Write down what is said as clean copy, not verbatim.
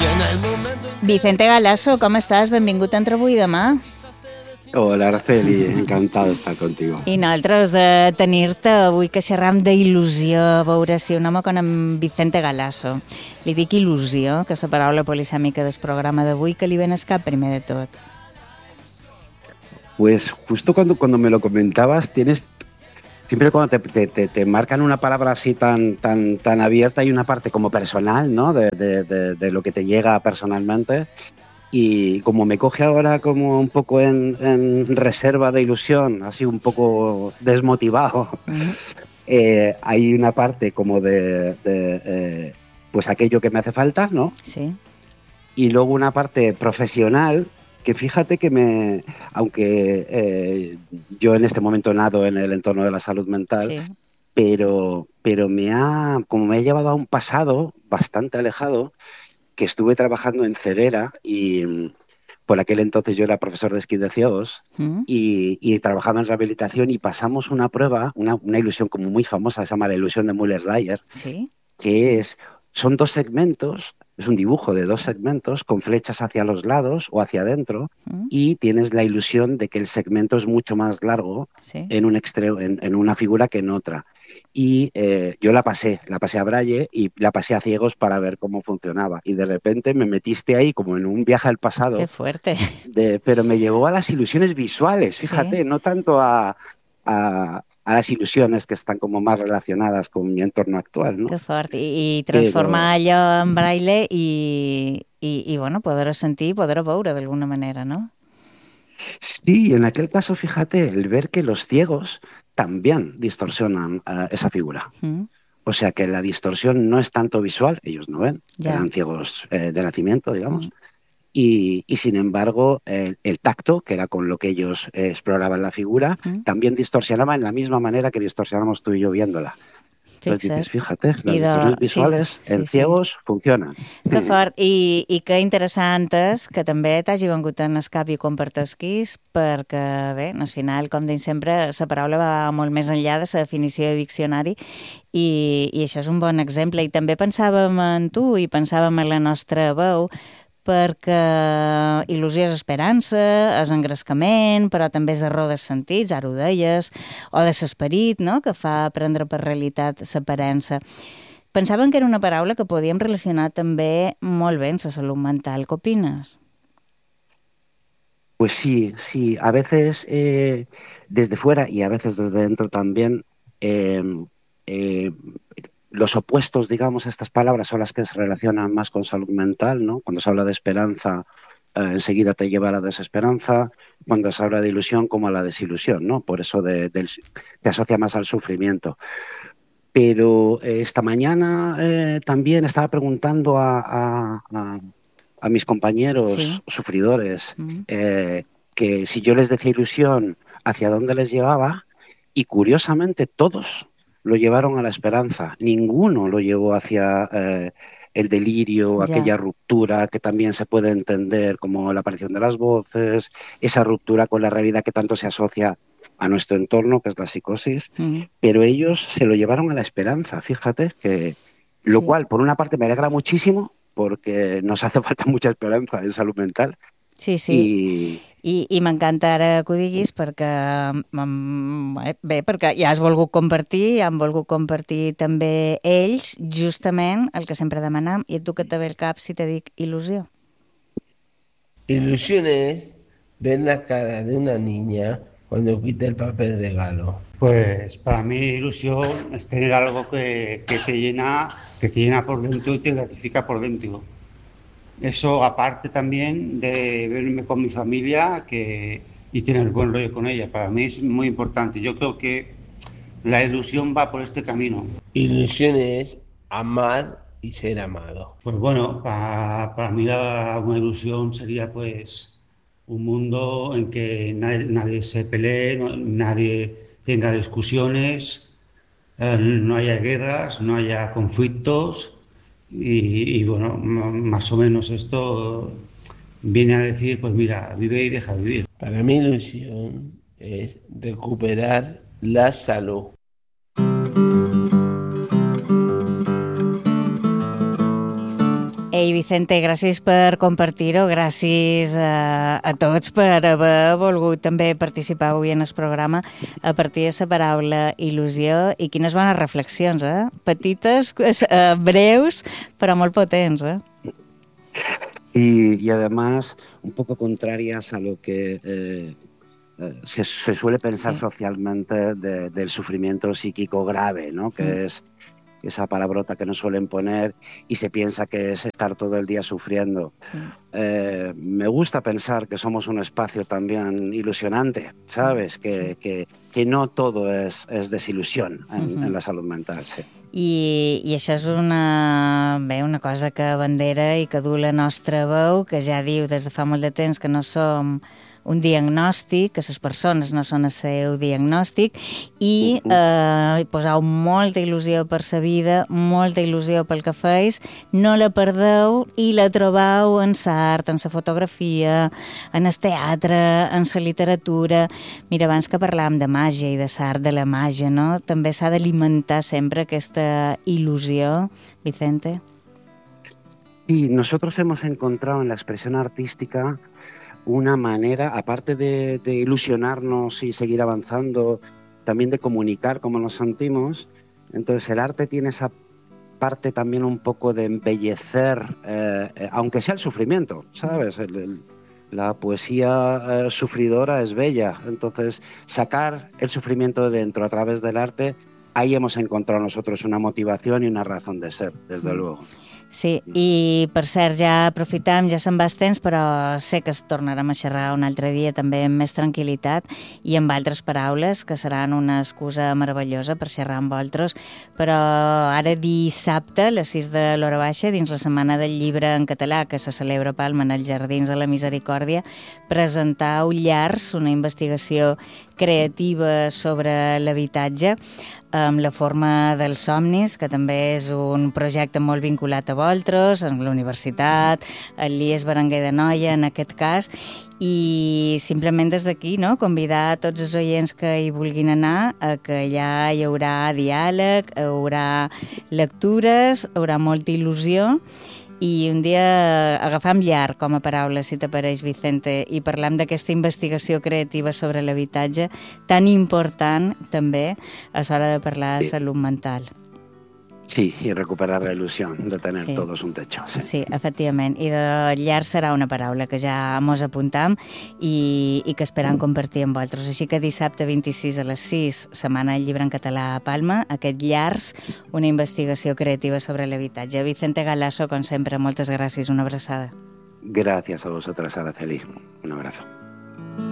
Vicente Galasso, com estàs? Benvingut a Entre avui i demà. Hola, Araceli, encantado de estar contigo. I nosaltres de tenir-te avui que xerram d'il·lusió, a veure si un home com en Vicente Galasso. Li dic il·lusió, que és la paraula polisèmica del programa d'avui, que li ven al cap primer de tot. Pues justo cuando me lo comentabas, siempre cuando te marcan una palabra así tan abierta, hay una parte como personal, ¿no? De lo que te llega personalmente. Y como me coge ahora como un poco en reserva de ilusión, así un poco desmotivado, hay una parte como pues aquello que me hace falta, ¿no? Sí. Y luego una parte profesional, que fíjate que aunque yo en este momento nado en el entorno de la salud mental, Sí. pero como me ha llevado a un pasado bastante alejado, que estuve trabajando en Ceguera y por aquel entonces yo era profesor de esquí de ciegos y trabajaba en rehabilitación y pasamos una prueba, una ilusión como muy famosa, se llama la ilusión de Müller-Lyer, Sí. que son dos segmentos, es un dibujo de dos segmentos con flechas hacia los lados o hacia adentro y tienes la ilusión de que el segmento es mucho más largo en un extremo, en una figura que en otra. Y yo la pasé a Braille y la pasé a ciegos para ver cómo funcionaba. Y de repente me metiste ahí como en un viaje al pasado. Qué fuerte. Pero me llevó a las ilusiones visuales, fíjate, no tanto a las ilusiones que están como más relacionadas con mi entorno actual, ¿no? Que fort. I transformar allò en braille i bueno, poder-ho sentir i poder-ho veure d'alguna manera, no? Sí, en aquel caso, fíjate, el ver que los ciegos también distorsionan esa figura. O sea que la distorsión no es tanto visual, ellos no ven, eran ciegos de nacimiento, digamos, y sin embargo el tacto, que era con lo que ellos exploraban la figura, también distorsionaba en la misma manera que distorsionamos tú y yo viéndola. Entonces dices, fíjate, las distorsiones visuales en ciegos funcionen. Que fort. I que interessant és que també t'hagi vengut en el cap i compartesquis perquè, bé, al final, com dic sempre, la paraula va molt més enllà de la definició de diccionari i això és un bon exemple. I també pensàvem en tu i pensàvem en la nostra veu perquè il·lusió és esperança, és engrescament, però també és error dels sentits, ara ho deies, o de l'esperit, no?, que fa prendre per realitat l'aparença. Pensàvem que era una paraula que podíem relacionar també molt bé amb la salut mental. Què opines? Pues sí, a veces desde fuera y a veces desde dentro también, los opuestos, digamos, a estas palabras son las que se relacionan más con salud mental, ¿no? Cuando se habla de esperanza, enseguida te lleva a la desesperanza, cuando se habla de ilusión como a la desilusión, ¿no? Por eso te asocia más al sufrimiento. Pero esta mañana también estaba preguntando a mis compañeros sufridores que si yo les decía ilusión, ¿hacia dónde les llevaba? Y curiosamente todos lo llevaron a la esperanza. Ninguno lo llevó hacia el delirio, aquella ruptura que también se puede entender como la aparición de las voces, esa ruptura con la realidad que tanto se asocia a nuestro entorno, que es la psicosis, pero ellos se lo llevaron a la esperanza, fíjate, lo cual por una parte me alegra muchísimo, porque nos hace falta mucha esperanza en salud mental. Sí. I m'encanta ara que ho diguis perquè, bé, perquè ja has volgut compartir, han volgut compartir també ells justament el que sempre demanem. I tu que te ve el cap si te dic il·lusió? Ilusión es ver la cara de una niña cuando quita el papel regalo. Pues para mí ilusión es tener algo que te llena por dentro y te gratifica por dentro. Eso aparte también de verme con mi familia y tener buen rollo con ella. Para mí es muy importante. Yo creo que la ilusión va por este camino. Ilusión es amar y ser amado. Pues bueno, para mí una ilusión sería pues un mundo en que nadie se pelee, nadie tenga discusiones, no haya guerras, no haya conflictos. Y bueno, más o menos esto viene a decir, pues mira, vive y deja vivir. Para mí ilusión es recuperar la salud. Ei, Vicente, gràcies per compartir-ho, gràcies a tots per haver volgut també participar avui en el programa a partir de la paraula il·lusió, i quines bones reflexions, petites, breus, però molt potents, Y además un poco contrarias a lo que se suele pensar socialmente del sufrimiento psíquico grave, ¿no? Que es esa palabrota que nos suelen poner y se piensa que es estar todo el día sufriendo. Me gusta pensar que somos un espacio también ilusionante, ¿sabes? Que no todo es desilusión en la salud mental, sí. I això és una cosa que abandera i que du la nostra veu, que ja diu des de fa molt de temps que no som un diagnòstic, que les persones no són el seu diagnòstic, i poseu molta il·lusió per la vida, molta il·lusió pel que feis, no la perdeu i la trobeu en l'art, en la fotografia, en el teatre, en la literatura. Mira, abans que parlàvem de màgia i de l'art de la màgia, no? També s'ha d'alimentar sempre aquesta il·lusió, Vicente. Y nosotros hemos encontrado en la expresión artística una manera, aparte de ilusionarnos y seguir avanzando, también de comunicar cómo nos sentimos. Entonces el arte tiene esa parte también un poco de embellecer, aunque sea el sufrimiento, ¿sabes? La poesía sufridora es bella, entonces sacar el sufrimiento de dentro a través del arte, ahí hemos encontrado nosotros una motivación y una razón de ser, desde luego. Sí, i per cert, ja aprofitam, ja se'n va el temps, però sé que es tornarem a xerrar un altre dia també amb més tranquil·litat i amb altres paraules, que seran una excusa meravellosa per xerrar amb vosaltres. Però ara dissabte, a les 6 de l'hora baixa, dins la Setmana del Llibre en Català, que se celebra a Palma en els Jardins de la Misericòrdia, presentau Llars, una investigació creativa sobre l'habitatge, amb la forma dels somnis, que també és un projecte molt vinculat a vosaltres, amb la universitat, el l'IES Berenguer d'Anoia, en aquest cas, i simplement des d'aquí, no?, convidar a tots els oients que hi vulguin anar a que allà hi haurà diàleg, hi haurà lectures, hi haurà molta il·lusió, i un dia agafam llar com a paraula, si t'apareix, Vicente, i parlam d'aquesta investigació creativa sobre l'habitatge tan important també a l'hora de parlar de salut mental. Sí, y recuperar la ilusión de tener todos un techo. Sí, efectivament. I de llar serà una paraula que ja mos apuntam i que esperam compartir amb vosaltres. Així que dissabte 26 a les 6, Setmana del Llibre en Català a Palma, aquest Llars, una investigació creativa sobre l'habitatge. Vicente Galasso, com sempre, moltes gràcies, una abraçada. Gracias a vosotras, Araceli. Un abrazo.